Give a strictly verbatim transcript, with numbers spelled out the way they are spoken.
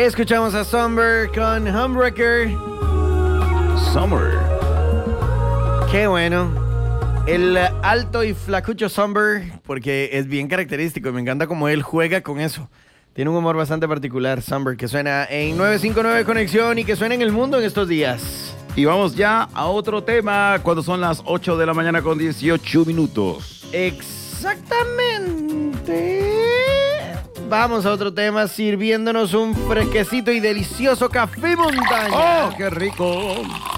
Escuchamos a Summer con Homewrecker. Summer. Qué bueno. El alto y flacucho Summer, porque es bien característico y me encanta cómo él juega con eso. Tiene un humor bastante particular, Summer, que suena en nueve cinco nueve Conexión y que suena en el mundo en estos días. Y vamos ya a otro tema cuando son las ocho de la mañana con dieciocho minutos. Exactamente. Vamos a otro tema, sirviéndonos un fresquecito y delicioso café montaña. ¡Oh, qué rico!